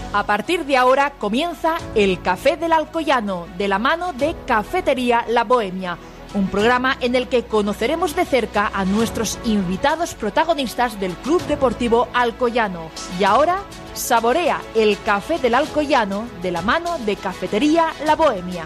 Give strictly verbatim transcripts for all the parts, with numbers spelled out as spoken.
A partir de ahora comienza el Café del Alcoyano, de la mano de Cafetería La Bohemia, un programa en el que conoceremos de cerca a nuestros invitados protagonistas del Club Deportivo Alcoyano. Y ahora, saborea el Café del Alcoyano, de la mano de Cafetería La Bohemia.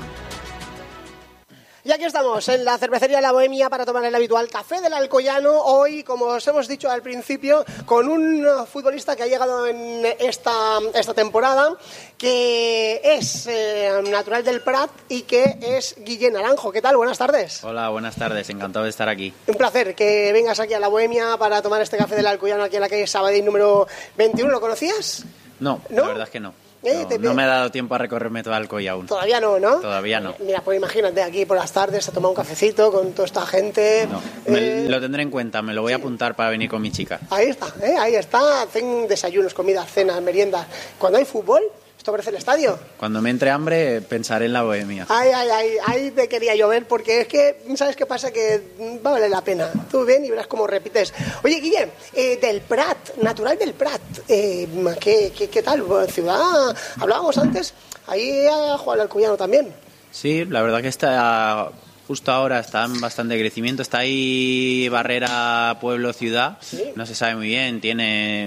Y aquí estamos, en la cervecería La Bohemia, para tomar el habitual Café del Alcoyano. Hoy, como os hemos dicho al principio, con un futbolista que ha llegado en esta, esta temporada, que es eh, natural del Prat y que es Guillén Naranjo. ¿Qué tal? Buenas tardes. Hola, buenas tardes. Encantado de estar aquí. Un placer que vengas aquí a La Bohemia para tomar este Café del Alcoyano aquí en la calle Sabadell número veintiuno. ¿Lo conocías? No, ¿No? La verdad es que no. Eh, No, no me ha dado tiempo a recorrerme todo Alcoy aún. Todavía no, ¿no? Todavía no. Mira, pues imagínate aquí por las tardes a tomar un cafecito con toda esta gente. No, eh... me, lo tendré en cuenta, me lo voy a apuntar para venir con mi chica. Ahí está, ¿eh? Ahí está. Hacen desayunos, comidas, cenas, meriendas. Cuando hay fútbol, esto parece el estadio. Cuando me entre hambre, pensaré en La Bohemia. Ay, ay, ay, ahí te quería yo ver, porque es que, ¿sabes qué pasa? Que va a valer la pena. Tú ven y verás cómo repites. Oye, Guillem, eh, del Prat, natural del Prat, eh, ¿qué, qué, ¿qué tal? Ciudad, hablábamos antes, ahí ha jugado el Alcoyano también. Sí, la verdad que está, justo ahora está en bastante crecimiento. Está ahí barrera pueblo-ciudad, ¿sí? No se sabe muy bien, tiene...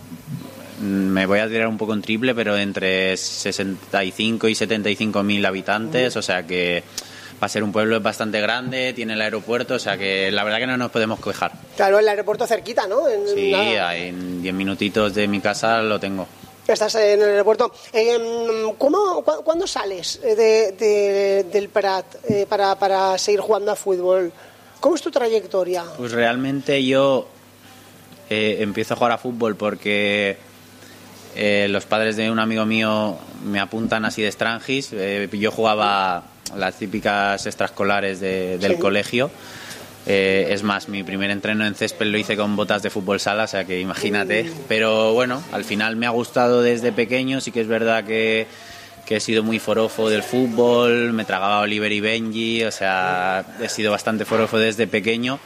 Me voy a tirar un poco en triple, pero entre sesenta y cinco y setenta y cinco mil habitantes, o sea que va a ser un pueblo bastante grande, tiene el aeropuerto, o sea que la verdad que no nos podemos quejar. Claro, el aeropuerto cerquita, ¿no? En, sí, nada. En diez minutitos de mi casa lo tengo. Estás en el aeropuerto. Eh, ¿cómo, cu- ¿Cuándo sales de, de, del Prat eh, para, para seguir jugando a fútbol? ¿Cómo es tu trayectoria? Pues realmente yo eh, empiezo a jugar a fútbol porque... Eh, los padres de un amigo mío me apuntan así de extranjis. Eh, yo jugaba las típicas extraescolares de, del sí. colegio. Eh, es más, mi primer entreno en césped lo hice con botas de fútbol sala, o sea que imagínate. Mm. Pero bueno, al final me ha gustado desde pequeño. Sí que es verdad que, que he sido muy forofo del fútbol, me tragaba Oliver y Benji, o sea, he sido bastante forofo desde pequeño.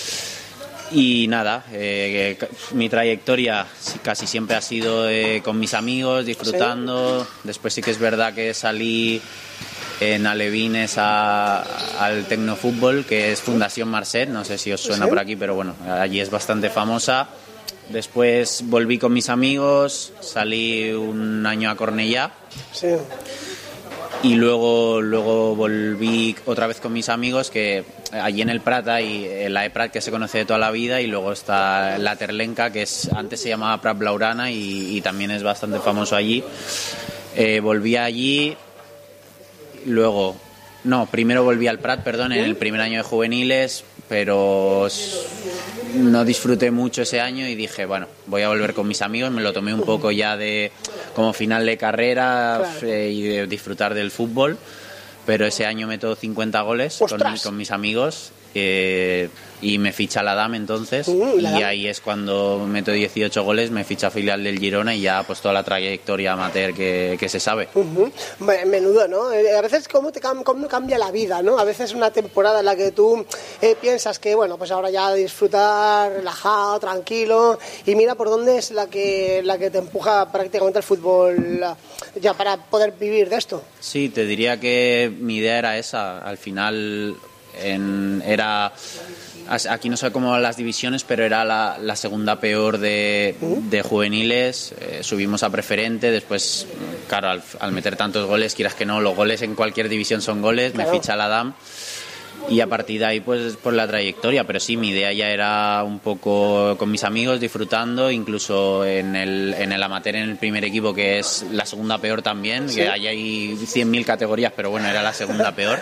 Y nada, eh, mi trayectoria casi siempre ha sido eh, con mis amigos, disfrutando. ¿Sí? Después sí que es verdad que salí en alevines a, al Tecnofútbol, que es Fundación Marcet, no sé si os suena ¿Sí? por aquí, pero bueno, allí es bastante famosa. Después volví con mis amigos, salí un año a Cornellá. Sí. Y luego, luego volví otra vez con mis amigos, que allí en el Prat hay la E-Prat, que se conoce de toda la vida, y luego está la Terlenca, que es antes se llamaba Prat Blaugrana y, y también es bastante famoso allí. Eh, volví allí, luego... No, primero volví al Prat, perdón, en el primer año de juveniles, pero no disfruté mucho ese año y dije, bueno, voy a volver con mis amigos. Me lo tomé un poco ya de como final de carrera, claro. eh, y de disfrutar del fútbol, pero ese año meto cincuenta goles con, con mis amigos. Eh, y me ficha la D A M entonces, uh, la y ahí es cuando meto dieciocho goles, me ficha filial del Girona y ya pues toda la trayectoria amateur que, que se sabe. Uh-huh. Menudo, ¿no? A veces cómo te cómo cambia la vida, ¿no? A veces una temporada en la que tú eh, piensas que, bueno, pues ahora ya disfrutar, relajado, tranquilo, y mira por dónde es la que, la que te empuja prácticamente al fútbol ya para poder vivir de esto. Sí, te diría que mi idea era esa, al final... En, era aquí no sé cómo van las divisiones, pero era la, la segunda peor de, de juveniles. Eh, subimos a preferente, después claro, al, al meter tantos goles, quieras que no, los goles en cualquier división son goles. Claro. Me ficha la D A M y a partir de ahí pues por la trayectoria, pero sí, mi idea ya era un poco con mis amigos, disfrutando, incluso en el, en el amateur, en el primer equipo, que es la segunda peor también. ¿Sí? Que ahí hay cien mil categorías, pero bueno, era la segunda peor.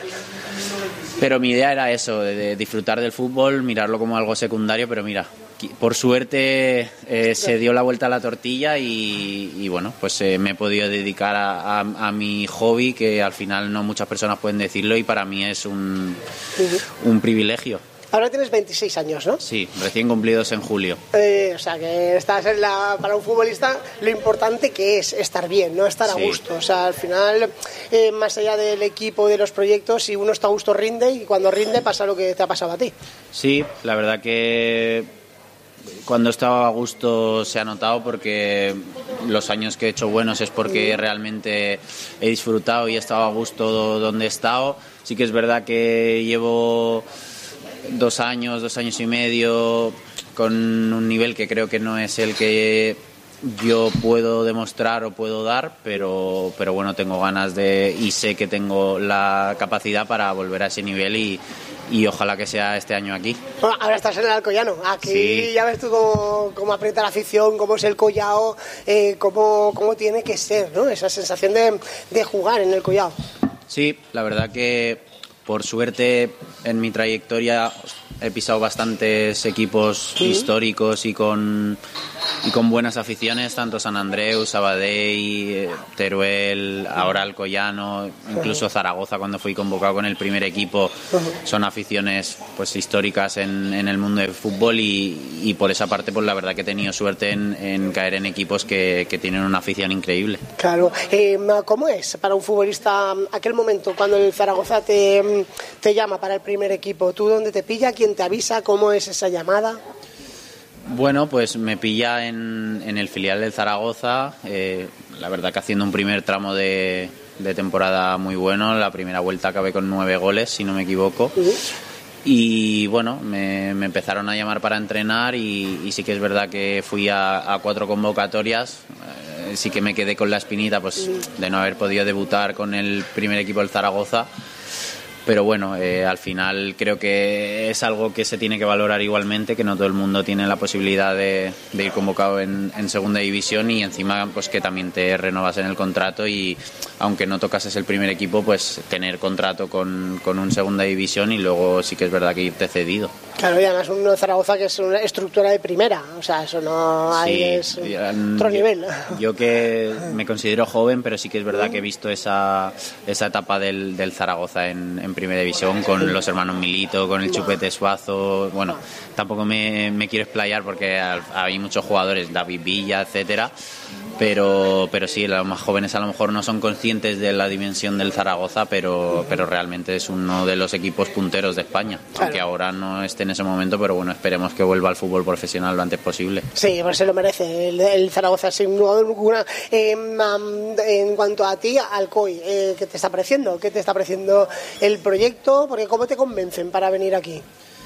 Pero mi idea era eso, de, de disfrutar del fútbol, mirarlo como algo secundario, pero mira, por suerte eh, se dio la vuelta a la tortilla y, y bueno, pues eh, me he podido dedicar a, a, a mi hobby, que al final no muchas personas pueden decirlo, y para mí es un, uh-huh. un privilegio. Ahora tienes veintiséis años, ¿no? Sí, recién cumplidos en julio. Eh, o sea, que estás en la, para un futbolista lo importante que es estar bien, no estar a sí. gusto. O sea, al final, eh, más allá del equipo, de los proyectos, si uno está a gusto rinde, y cuando rinde pasa lo que te ha pasado a ti. Sí, la verdad que cuando he estado a gusto se ha notado, porque los años que he hecho buenos es porque realmente he disfrutado y he estado a gusto donde he estado. Sí que es verdad que llevo dos años, dos años y medio con un nivel que creo que no es el que yo puedo demostrar o puedo dar, pero, pero bueno, tengo ganas de y sé que tengo la capacidad para volver a ese nivel y, y ojalá que sea este año aquí. Bueno, ahora estás en el Alcoyano, aquí sí. Ya ves tú cómo, cómo aprieta la afición, cómo es el Collao, eh, cómo, cómo tiene que ser, ¿no? Esa sensación de, de jugar en el Collao. Sí, la verdad que por suerte en mi trayectoria he pisado bastantes equipos ¿Sí? históricos y con, y con buenas aficiones, tanto Sant Andreu, Sabadell, Teruel, ahora Alcoyano, incluso Zaragoza cuando fui convocado con el primer equipo. Son aficiones pues históricas en, en el mundo del fútbol y, y por esa parte pues la verdad que he tenido suerte en, en caer en equipos que, que tienen una afición increíble. Claro, eh, ¿cómo es para un futbolista aquel momento cuando el Zaragoza te, te llama para el primer equipo? ¿Tú dónde te pilla? ¿Quién te avisa? ¿Cómo es esa llamada? Bueno, pues me pilla en, en el filial del Zaragoza, eh, la verdad que haciendo un primer tramo de, de temporada muy bueno. La primera vuelta acabé con nueve goles, si no me equivoco. Uh-huh. Y bueno, me, me empezaron a llamar para entrenar y, y sí que es verdad que fui a, a cuatro convocatorias. Eh, sí que me quedé con la espinita pues uh-huh. de no haber podido debutar con el primer equipo del Zaragoza. Pero bueno, eh, al final creo que es algo que se tiene que valorar igualmente, que no todo el mundo tiene la posibilidad de, de ir convocado en, en segunda división y encima pues que también te renovas en el contrato y aunque no tocases el primer equipo, pues tener contrato con, con un segunda división y luego sí que es verdad que irte cedido. Claro, y además un Zaragoza que es una estructura de primera, o sea, eso no hay, sí, es otro yo, nivel. Yo que me considero joven, pero sí que es verdad que he visto esa, esa etapa del, del Zaragoza en, en primera división con los hermanos Milito, con el Chupete Suazo. Bueno, tampoco me, me quiero explayar porque hay muchos jugadores, David Villa, etcétera, pero pero sí, los más jóvenes a lo mejor no son conscientes de la dimensión del Zaragoza, pero pero realmente es uno de los equipos punteros de España, claro. Aunque ahora no esté en ese momento, pero bueno, esperemos que vuelva al fútbol profesional lo antes posible. Sí, pues se lo merece el, el Zaragoza sin duda alguna. Eh, um, en cuanto a ti, Alcoy, eh, ¿qué te está pareciendo? ¿Qué te está pareciendo el proyecto? Porque ¿cómo te convencen para venir aquí?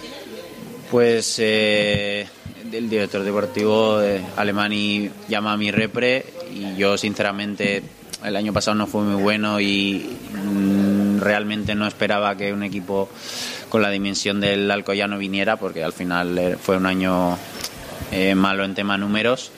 Pues eh, el director deportivo eh, Alemany llama a mi repre y yo sinceramente el año pasado no fue muy bueno y mm, realmente no esperaba que un equipo con la dimensión del Alcoyano viniera, porque al final fue un año eh, malo en tema números,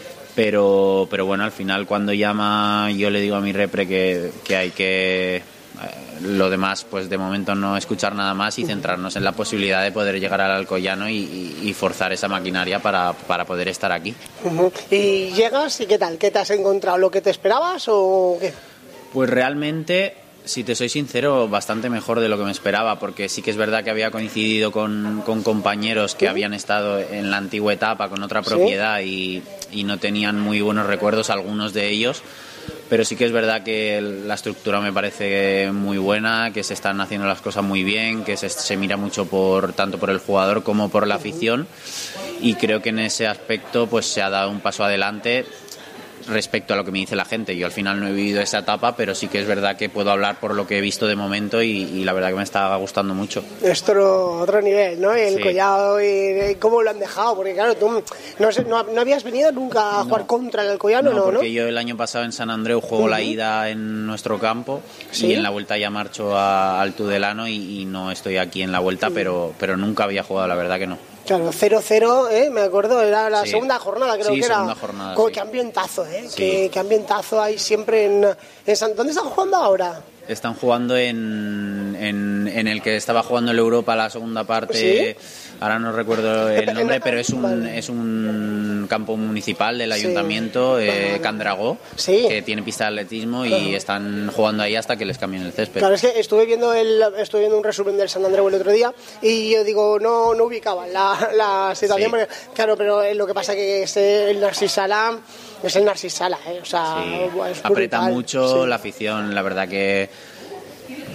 pero pero bueno, al final cuando llama yo le digo a mi repre que, que hay que lo demás, pues de momento no escuchar nada más y centrarnos en la posibilidad de poder llegar al Alcoyano y, y, y forzar esa maquinaria para, para poder estar aquí. Uh-huh. ¿Y llegas y qué tal? ¿Qué te has encontrado? ¿Lo que te esperabas o qué? Pues realmente, si te soy sincero, bastante mejor de lo que me esperaba, porque sí que es verdad que había coincidido con, con compañeros que ¿Sí? habían estado en la antigua etapa con otra propiedad ¿Sí? y, y no tenían muy buenos recuerdos algunos de ellos. Pero sí que es verdad que la estructura me parece muy buena, que se están haciendo las cosas muy bien, que se, se mira mucho por tanto por el jugador como por la afición y creo que en ese aspecto pues se ha dado un paso adelante respecto a lo que me dice la gente. Yo al final no he vivido esa etapa, pero sí que es verdad que puedo hablar por lo que he visto de momento y, y la verdad que me está gustando mucho. Es otro, otro nivel, ¿no? El sí. Collao y, y cómo lo han dejado, porque claro, tú no, sé, no, no habías venido nunca a jugar no. contra el Alcoyano, ¿no? No, porque ¿no? yo el año pasado en Sant Andreu juego uh-huh. la ida en nuestro campo ¿Sí? y en la vuelta ya marcho a, al Tudelano y, y no estoy aquí en la vuelta, uh-huh. pero, pero nunca había jugado, la verdad que no. Claro, cero cero, ¿eh? Me acuerdo, era la sí. segunda jornada, creo sí, que era. segunda jornada, Como, sí. Qué ambientazo, ¿eh? Sí. Qué, qué ambientazo hay siempre en, en San... ¿Dónde están jugando ahora? Están jugando en, en, en el que estaba jugando el Europa la segunda parte. ¿Sí? Ahora no recuerdo el nombre, pero es un vale. es un campo municipal del ayuntamiento, sí. eh, Can Dragó, sí. que tiene pista de atletismo y uh-huh. están jugando ahí hasta que les cambien el césped. Claro, es que estuve viendo el estuve viendo un resumen del Sant Andreu el otro día y yo digo, no no ubicaba la, la situación, sí. porque, claro, pero lo que pasa que es el Narcís Sala, es el Narcís Sala, ¿eh? O sea, sí. es aprieta brutal. mucho sí. la afición, la verdad que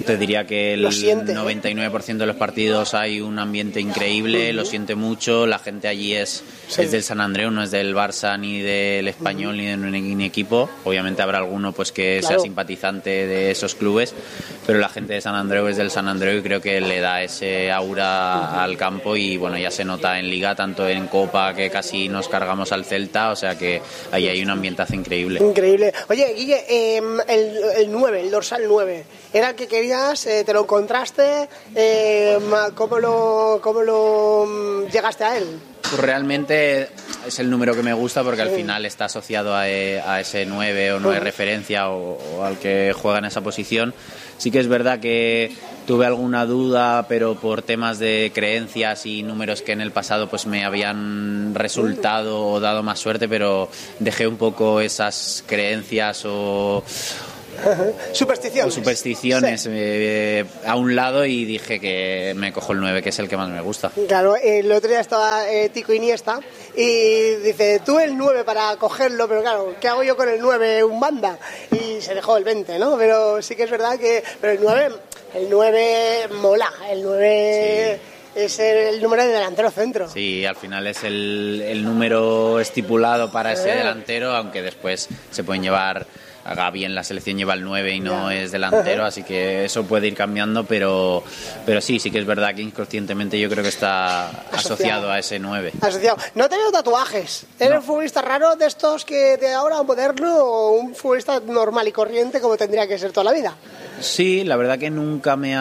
Te diría que el Lo siente, noventa y nueve por ciento de los partidos hay un ambiente increíble, uh-huh. Lo siente mucho, la gente allí es, sí. es del Sant Andreu, no es del Barça ni del Español uh-huh. ni de ningún equipo. Obviamente habrá alguno pues que claro. sea simpatizante de esos clubes, pero la gente de Sant Andreu es del Sant Andreu y creo que le da ese aura uh-huh. al campo y bueno, ya se nota en Liga, tanto en Copa que casi nos cargamos al Celta, o sea que ahí hay un ambientazo increíble. Increíble. Oye, Guille, eh, el, el nueve, el dorsal nueve, ¿era el que querías? Eh, ¿Te lo encontraste? Eh, ¿cómo, lo, ¿Cómo lo llegaste a él? Pues realmente es el número que me gusta porque al final está asociado a, a ese nueve o no hay referencia o, o al que juega en esa posición. Sí que es verdad que tuve alguna duda, pero por temas de creencias y números que en el pasado pues me habían resultado o dado más suerte, pero dejé un poco esas creencias o... supersticiones, o supersticiones sí. eh, a un lado y dije que me cojo el nueve, que es el que más me gusta. Claro, el otro día estaba eh, Tico Iniesta y dice, tú el nueve para cogerlo, pero claro, ¿qué hago yo con el nueve? Un banda. Y se dejó el veinte, ¿no? Pero sí que es verdad que pero el nueve, el nueve mola, el nueve... Sí. Es el número de delantero centro. Sí, al final es el, el número estipulado para ese delantero, aunque después se pueden llevar... Gavi en la selección lleva el nueve y no es delantero, así que eso puede ir cambiando, pero pero sí, sí que es verdad que inconscientemente yo creo que está asociado, asociado a ese nueve. Asociado. ¿No te veo tatuajes? ¿Eres no. un futbolista raro de estos que de ahora moderno o un futbolista normal y corriente como tendría que ser toda la vida? Sí, la verdad que nunca me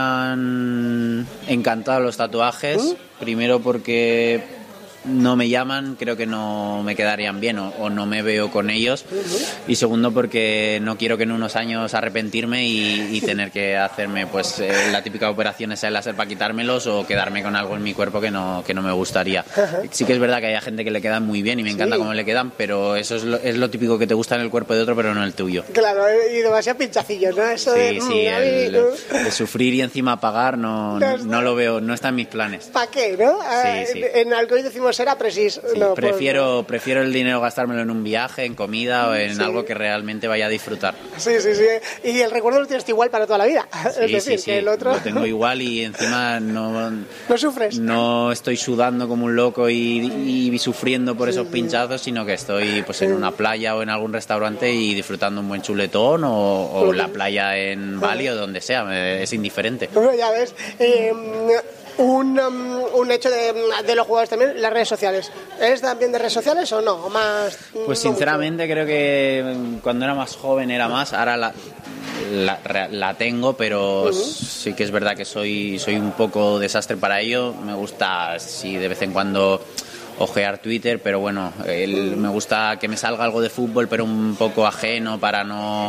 han encantado los tatuajes, ¿Mm? Primero porque... no me llaman, creo que no me quedarían bien o, o no me veo con ellos uh-huh. y segundo porque no quiero que en unos años arrepentirme y, y tener que hacerme pues eh, la típica operación esa de láser para quitármelos o quedarme con algo en mi cuerpo que no, que no me gustaría. Uh-huh. Sí que es verdad que hay gente que le quedan muy bien y me encanta sí. cómo le quedan, pero eso es lo, es lo típico que te gusta en el cuerpo de otro pero no en el tuyo. Claro, y demasiado pinchacillos, ¿no? Eso sí, de, sí, el, el, el sufrir y encima pagar no, no, no lo veo, no está en mis planes. ¿Para qué, no? Sí, sí. En, en Alcoy decimos era precis. Sí, no, prefiero, pues, prefiero el dinero gastármelo en un viaje, en comida o en sí. algo que realmente vaya a disfrutar. Sí, sí, sí. Y el recuerdo lo tienes igual para toda la vida. Sí, es decir, sí, sí. que el otro... Lo tengo igual y encima no... ¿No sufres? No estoy sudando como un loco y, y sufriendo por esos pinchazos, sino que estoy pues en una playa o en algún restaurante y disfrutando un buen chuletón o, o la playa en Bali o donde sea. Es indiferente. Bueno, ya ves... Eh, Un, um, un hecho de, de los jugadores también, las redes sociales. ¿Eres también de redes sociales o no? ¿O más, pues no sinceramente mucho? Creo que cuando era más joven era más, ahora la, la, la tengo, pero uh-huh. sí que es verdad que soy, soy un poco desastre para ello. Me gusta, sí, de vez en cuando ojear Twitter, pero bueno, el, uh-huh. me gusta que me salga algo de fútbol, pero un poco ajeno para no...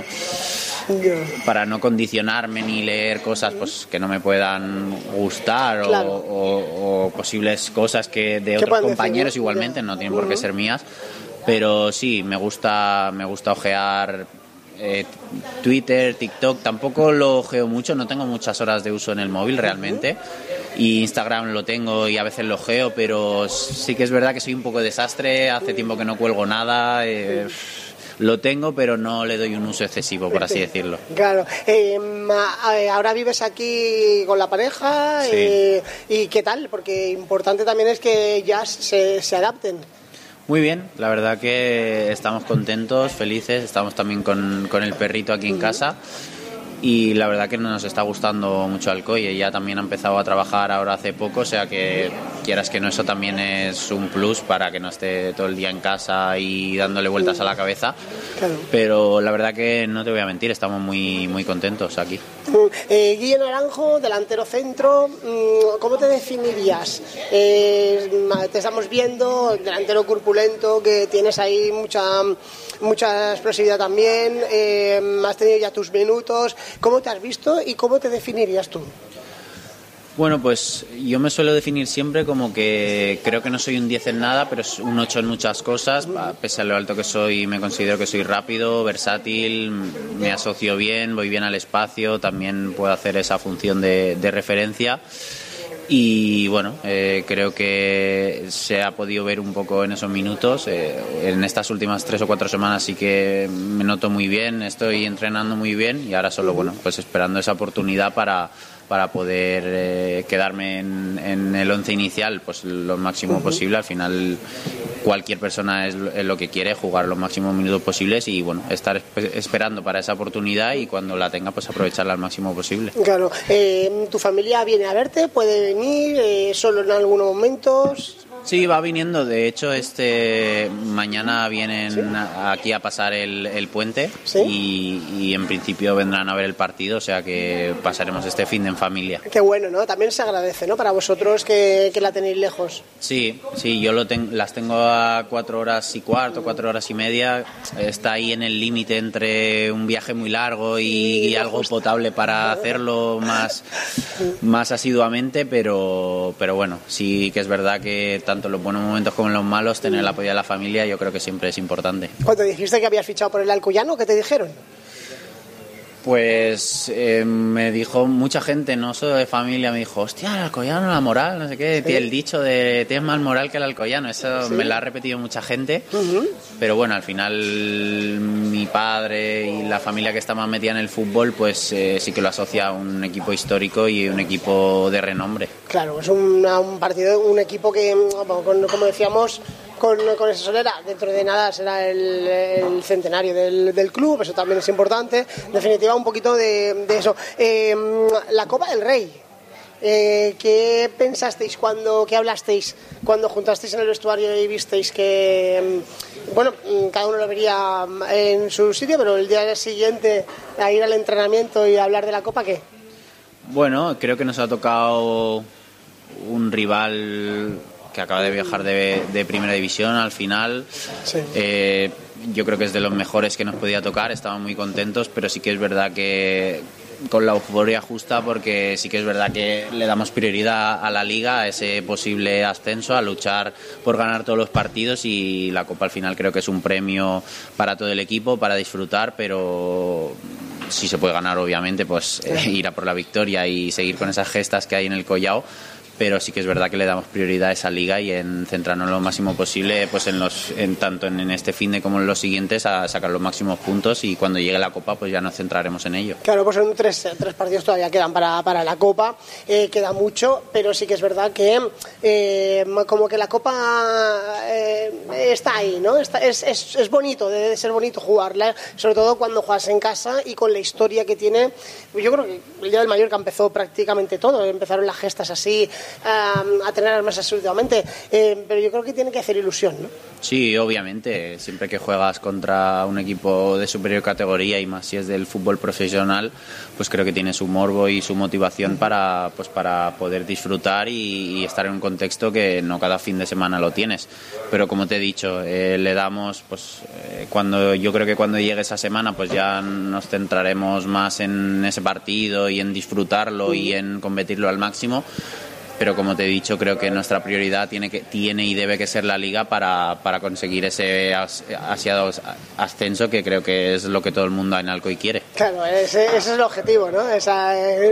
para no condicionarme ni leer cosas pues que no me puedan gustar claro. o, o, o posibles cosas que de otros compañeros decir? Igualmente no tienen uh-huh. por qué ser mías, pero sí me gusta me gusta ojear eh, Twitter, TikTok. Tampoco lo ojeo mucho, no tengo muchas horas de uso en el móvil realmente uh-huh. y Instagram lo tengo y a veces lo ojeo, pero sí que es verdad que soy un poco desastre, hace tiempo que no cuelgo nada. eh, Lo tengo, pero no le doy un uso excesivo, por así decirlo. Claro. Eh, ahora vives aquí con la pareja. Sí. eh, ¿Y qué tal? Porque importante también es que ya se, se adapten. Muy bien, la verdad que estamos contentos, felices. Estamos también con, con el perrito aquí en uh-huh. casa. Y la verdad que nos está gustando mucho Alcoy. Ella también ha empezado a trabajar ahora hace poco, o sea que quieras que no, eso también es un plus para que no esté todo el día en casa y dándole vueltas a la cabeza. Claro. Pero la verdad que no te voy a mentir, estamos muy muy contentos aquí. Eh, Guille Naranjo, delantero centro, ¿cómo te definirías? Eh, te estamos viendo, delantero corpulento, que tienes ahí mucha mucha explosividad también, eh, has tenido ya tus minutos. ¿Cómo te has visto y cómo te definirías tú? Bueno, pues yo me suelo definir siempre como que creo que no soy un diez en nada, pero es un ocho en muchas cosas. Pese a lo alto que soy, me considero que soy rápido, versátil, me asocio bien, voy bien al espacio, también puedo hacer esa función de, de referencia. Y bueno, eh, creo que se ha podido ver un poco en esos minutos. Eh, en estas últimas tres o cuatro semanas sí que me noto muy bien, estoy entrenando muy bien y ahora solo, bueno, pues esperando esa oportunidad para, para poder eh, quedarme en, en el once inicial pues lo máximo uh-huh. posible. Al final cualquier persona es lo, es lo que quiere, jugar los máximos minutos posibles y bueno, estar esperando para esa oportunidad y cuando la tenga pues aprovecharla al máximo posible. Claro, eh, ¿tu familia viene a verte? ¿Puede venir eh, solo en algunos momentos? Sí, va viniendo. De hecho, este mañana vienen ¿Sí? aquí a pasar el, el puente ¿Sí? y, y en principio vendrán a ver el partido, o sea que pasaremos este fin de en familia. Qué bueno, ¿no? También se agradece, ¿no? Para vosotros que, que la tenéis lejos. Sí, sí, yo lo ten, las tengo a cuatro horas y cuarto, cuatro horas y media. Está ahí en el límite entre un viaje muy largo y, y, y algo justo. potable para hacerlo más, más asiduamente, pero, pero bueno, sí que es verdad que tanto en los buenos momentos como en los malos, tener el apoyo de la familia yo creo que siempre es importante. Cuando dijiste que habías fichado por el Alcoyano, ¿qué te dijeron? Pues eh, me dijo mucha gente, no solo de familia, me dijo, hostia, el Alcoyano, la moral, no sé qué, ¿Sí? el dicho de tienes más moral que el Alcoyano, eso ¿Sí? me lo ha repetido mucha gente, uh-huh. pero bueno, al final mi padre y la familia que está más metida en el fútbol, pues eh, sí que lo asocia a un equipo histórico y un equipo de renombre. Claro, es una, un partido, un equipo que, como decíamos, Con, con esa solera, dentro de nada será el, el centenario del, del club, eso también es importante. En definitiva, un poquito de, de eso. Eh, la Copa del Rey, eh, ¿qué pensasteis cuando, qué hablasteis cuando juntasteis en el vestuario y visteis que, bueno, cada uno lo vería en su sitio, pero el día siguiente a ir al entrenamiento y a hablar de la Copa, ¿qué? Bueno, creo que nos ha tocado un rival que acaba de viajar de, de primera división al final. Sí. Eh, yo creo que es de los mejores que nos podía tocar, estaban muy contentos, pero sí que es verdad que con la euforia justa, porque sí que es verdad que le damos prioridad a la Liga, a ese posible ascenso, a luchar por ganar todos los partidos, y la Copa al final creo que es un premio para todo el equipo, para disfrutar, pero si se puede ganar obviamente pues eh, ir a por la victoria y seguir con esas gestas que hay en el Collao. Pero sí que es verdad que le damos prioridad a esa liga y en centrarnos lo máximo posible, pues en los, en tanto en este finde como en los siguientes, a sacar los máximos puntos, y cuando llegue la Copa pues ya nos centraremos en ello. Claro, pues en tres, tres partidos todavía quedan para, para la Copa, eh, queda mucho, pero sí que es verdad que eh, como que la Copa eh, está ahí, ¿no? Está, es, es, es bonito, debe ser bonito jugarla, sobre todo cuando juegas en casa y con la historia que tiene. Yo creo que el día del Mallorca empezó prácticamente todo, empezaron las gestas así, a tener armas absolutamente, eh, pero yo creo que tiene que hacer ilusión, ¿no? Sí, obviamente, siempre que juegas contra un equipo de superior categoría, y más si es del fútbol profesional, pues creo que tiene su morbo y su motivación para, pues para poder disfrutar y, y estar en un contexto que no cada fin de semana lo tienes. Pero como te he dicho, eh, le damos, pues eh, cuando yo creo que cuando llegue esa semana pues ya nos centraremos más en ese partido y en disfrutarlo y en competirlo al máximo. Pero como te he dicho, creo que nuestra prioridad tiene que tiene y debe que ser la Liga para, para conseguir ese ansiado ascenso, que creo que es lo que todo el mundo en Alcoy quiere. Claro, ese, ese es el objetivo, ¿no? Esa,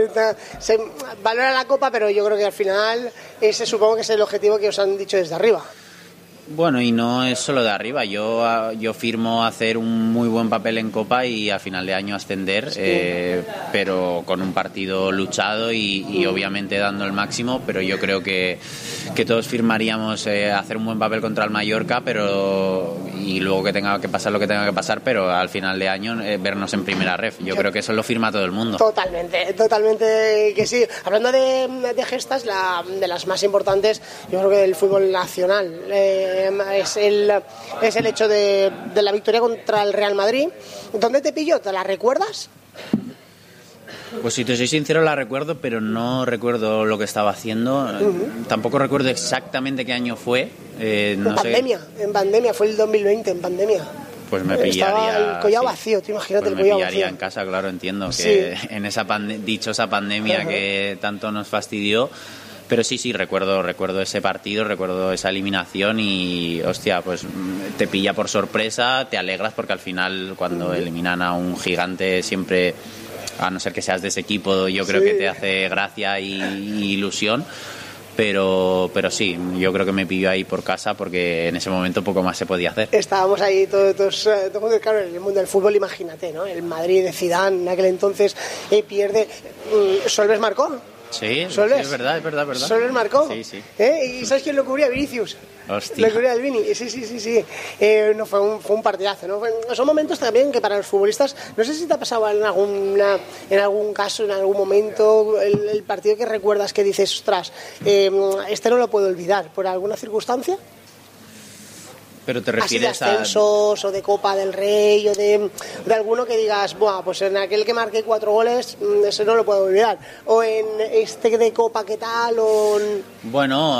se valora la Copa, pero yo creo que al final ese supongo que es el objetivo que os han dicho desde arriba. Bueno, y no es solo de arriba. Yo yo firmo hacer un muy buen papel en Copa y a final de año ascender, sí. eh, pero con un partido luchado y, y obviamente dando el máximo. Pero yo creo que, que todos firmaríamos eh, hacer un buen papel contra el Mallorca, pero y luego que tenga que pasar lo que tenga que pasar, pero al final de año eh, vernos en primera ref. Yo creo que eso lo firma todo el mundo. Totalmente, totalmente que sí. Hablando de, de gestas, la, de las más importantes, yo creo que del fútbol nacional. Eh, Es el, es el hecho de, de la victoria contra el Real Madrid. ¿Dónde te pilló? ¿Te la recuerdas? Pues si te soy sincero, la recuerdo, pero no recuerdo lo que estaba haciendo. Uh-huh. Tampoco recuerdo exactamente qué año fue. Eh, no en pandemia, sé... en pandemia, fue el dos mil veinte, en pandemia. Pues me pillaría... Estaba el Collao sí. vacío, tú imagínate pues el Collao vacío. Me pillaría vacío. en casa, claro, entiendo, que sí. en esa pande- dichosa pandemia uh-huh. que tanto nos fastidió. Pero sí, sí, recuerdo recuerdo ese partido, recuerdo esa eliminación y, hostia, pues te pilla por sorpresa, te alegras porque al final cuando eliminan a un gigante siempre, a no ser que seas de ese equipo, yo creo sí. que te hace gracia y, y ilusión. pero pero sí, yo creo que me pilló ahí por casa porque en ese momento poco más se podía hacer. Estábamos ahí todos, todos, todos claro, en el mundo del fútbol, imagínate, ¿no? El Madrid de Zidane en aquel entonces eh, pierde. ¿Solves marcó? Sí, sí, ¿Solves? es verdad, es verdad, es verdad. ¿Solves marcó? Sí, sí. ¿Eh? ¿Y sabes quién lo cubría? Vinicius. Hostia. Lo cubría el Vini. Sí, sí, sí, sí. Eh, no, fue un, fue un partidazo, ¿no? Son momentos también que para los futbolistas, no sé si te ha pasado en alguna, en algún caso, en algún momento, el, el partido que recuerdas que dices, ostras, eh, este no lo puedo olvidar, ¿por alguna circunstancia? Pero te Así de refieres a... ascensos o de Copa del Rey o de, de alguno que digas, buah, pues en aquel que marqué cuatro goles, ese no lo puedo olvidar. O en este de Copa, ¿qué tal? O en... Bueno,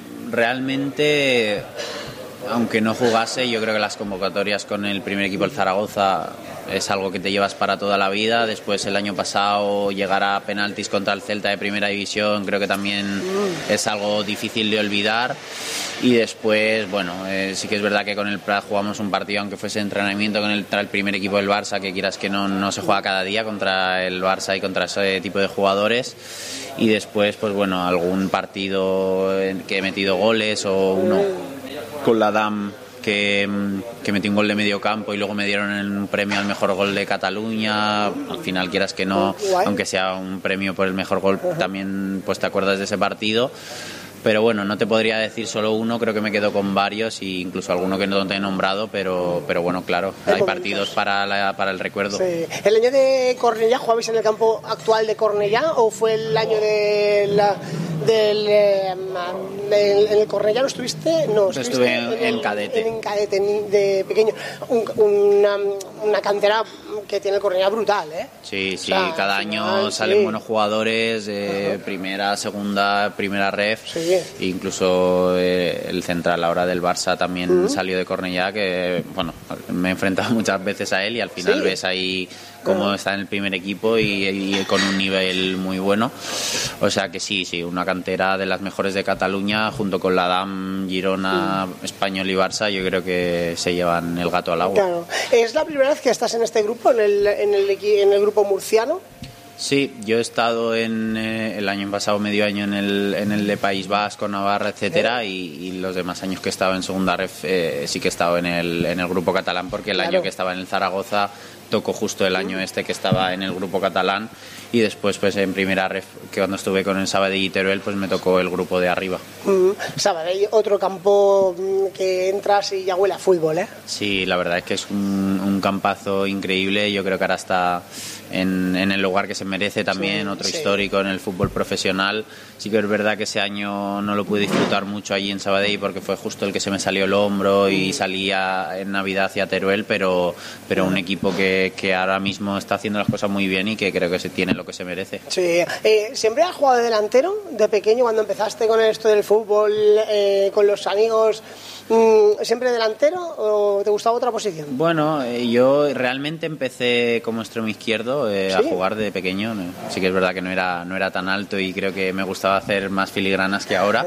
realmente, aunque no jugase, yo creo que las convocatorias con el primer equipo, el Zaragoza, es algo que te llevas para toda la vida. Después, el año pasado, llegar a penaltis contra el Celta de Primera División, creo que también mm. es algo difícil de olvidar. Y después, bueno, eh, sí que es verdad que con el Prat jugamos un partido, aunque fuese entrenamiento, con el, el primer equipo del Barça, que quieras que no, no se juega cada día contra el Barça y contra ese tipo de jugadores. Y después, pues bueno, algún partido en que he metido goles o uno con la D A M que, que metí un gol de medio campo y luego me dieron un premio al mejor gol de Cataluña. Al final, quieras que no, aunque sea un premio por el mejor gol, también pues te acuerdas de ese partido. Pero bueno, no te podría decir solo uno, creo que me quedo con varios e incluso alguno que no te he nombrado, pero, pero bueno, claro, hay partidos para, la, para el recuerdo. Sí. ¿El año de Cornellá jugabais en el campo actual de Cornellá o fue el año de la, del eh, del, en el Cornellá no estuviste? No, estuviste estuve en, en, en cadete. En, en cadete, de pequeño. Un, una, una cantera que tiene el Cornellá brutal, ¿eh? Sí, sí, o sea, cada final, año salen sí. buenos jugadores, eh, primera, segunda, primera ref. Sí. Incluso eh, el central ahora del Barça también uh-huh. salió de Cornellá, que bueno, me he enfrentado muchas veces a él y al final ¿sí? ves ahí cómo uh-huh. está en el primer equipo y, y con un nivel muy bueno. O sea que sí, sí, una cantera de las mejores de Cataluña junto con la D A M, Girona, uh-huh. Español y Barça, yo creo que se llevan el gato al agua. Claro. ¿Es la primera vez que estás en este grupo, en el, en el, en el grupo murciano? Sí, yo he estado en eh, el año pasado medio año en el, en el de País Vasco, Navarra, etcétera, y, y los demás años que he estado en segunda ref eh, sí que he estado en el, en el grupo catalán, porque el claro. año que estaba en el Zaragoza tocó justo el año este que estaba en el grupo catalán, y después pues en primera ref, que cuando estuve con el Sabadell y Teruel, pues me tocó el grupo de arriba. Mm, Sabadell, otro campo que entras y ya huele a fútbol, ¿eh? Sí, la verdad es que es un, un campazo increíble. Yo creo que ahora está en, en el lugar que se merece también, sí, otro sí. histórico en el fútbol profesional. Sí que es verdad que ese año no lo pude disfrutar mucho allí en Sabadell porque fue justo el que se me salió el hombro y salía en Navidad hacia Teruel, pero, pero un equipo que, que ahora mismo está haciendo las cosas muy bien y que creo que se tiene lo que se merece. Sí, eh, ¿siempre has jugado de delantero de pequeño cuando empezaste con esto del fútbol, eh, con los amigos? ¿Siempre delantero o te gustaba otra posición? Bueno, eh, yo realmente empecé como extremo izquierdo eh, ¿Sí? a jugar de pequeño. Sí que es verdad que no era no era tan alto y creo que me gustaba hacer más filigranas que ahora,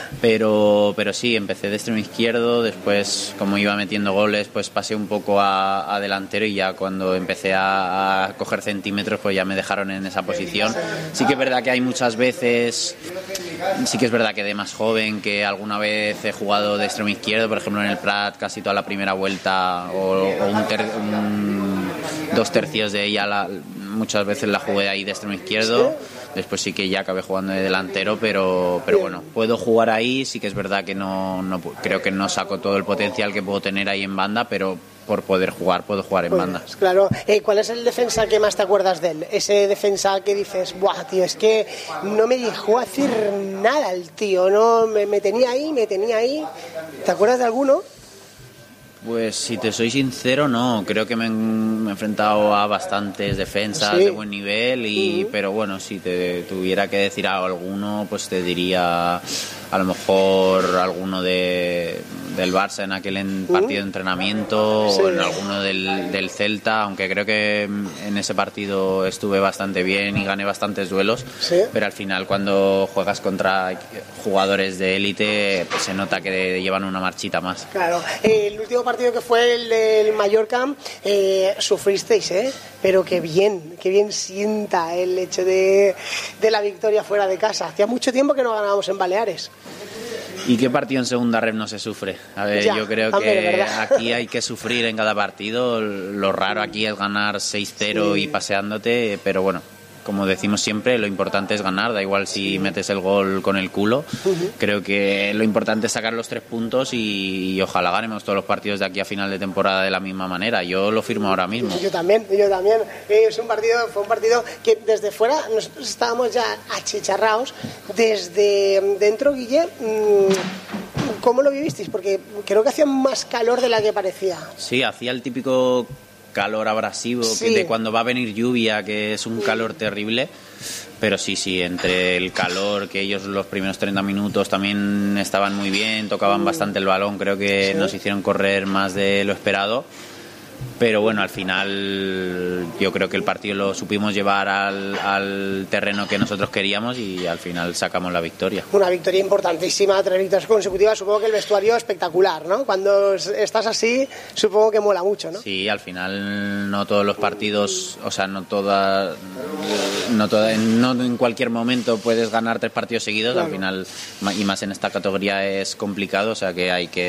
pero pero sí, empecé de extremo izquierdo, después como iba metiendo goles pues pasé un poco a, a delantero y ya cuando empecé a, a coger centímetros pues ya me dejaron en esa posición. Sí que es verdad que hay muchas veces, sí que es verdad que de más joven que alguna vez he jugado de extremo izquierdo, izquierdo, por ejemplo en el Prat casi toda la primera vuelta o, o un, ter, un dos tercios de ella la, muchas veces la jugué ahí de extremo izquierdo. Después sí que ya acabé jugando de delantero, pero pero bueno, puedo jugar ahí. Sí que es verdad que no, no creo que no saco todo el potencial que puedo tener ahí en banda, pero por poder jugar, puedo jugar en pues, banda. Claro. Eh, ¿Cuál es el defensa que más te acuerdas de él? Ese defensa que dices, buah, tío, es que no me dejó hacer nada el tío, no me, me tenía ahí, me tenía ahí. ¿Te acuerdas de alguno? Pues si te soy sincero, no. Creo que me, me he enfrentado a bastantes defensas ¿Sí? de buen nivel, y uh-huh. pero bueno, si te tuviera que decir a alguno, pues te diría a lo mejor alguno de, del Barça en aquel en partido de entrenamiento, sí, o en alguno del, del Celta, aunque creo que en ese partido estuve bastante bien y gané bastantes duelos, sí, pero al final cuando juegas contra jugadores de élite pues se nota que llevan una marchita más. Claro, el último partido que fue el del Mallorca, eh, sufristeis, ¿eh? Pero qué bien, qué bien sienta el hecho de, de la victoria fuera de casa. Hacía mucho tiempo que no ganábamos en Baleares. ¿Y qué partido en segunda ref no se sufre? A ver, ya, yo creo que aquí hay que sufrir en cada partido. Lo raro aquí es ganar seis cero, sí, y paseándote, pero bueno, como decimos siempre, lo importante es ganar, da igual si sí. metes el gol con el culo. Uh-huh. Creo que lo importante es sacar los tres puntos y, y ojalá ganemos todos los partidos de aquí a final de temporada de la misma manera. Yo lo firmo ahora mismo. Yo también, yo también. Es un partido, fue un partido que desde fuera nosotros estábamos ya achicharrados. Desde dentro, Guille, ¿cómo lo vivisteis? Porque creo que hacía más calor de la que parecía. Sí, hacía el típico calor abrasivo, sí, que de cuando va a venir lluvia, que es un calor terrible, pero sí, sí, entre el calor, que ellos los primeros treinta minutos también estaban muy bien, tocaban bastante el balón, creo que sí, nos hicieron correr más de lo esperado, pero bueno, al final yo creo que el partido lo supimos llevar al, al terreno que nosotros queríamos y al final sacamos la victoria. Una victoria importantísima, tres victorias consecutivas, supongo que el vestuario espectacular, ¿no? Cuando estás así, supongo que mola mucho, ¿no? Sí, al final no todos los partidos, o sea, no toda, no, toda, no en cualquier momento puedes ganar tres partidos seguidos, claro, al final, y más en esta categoría es complicado, o sea que hay que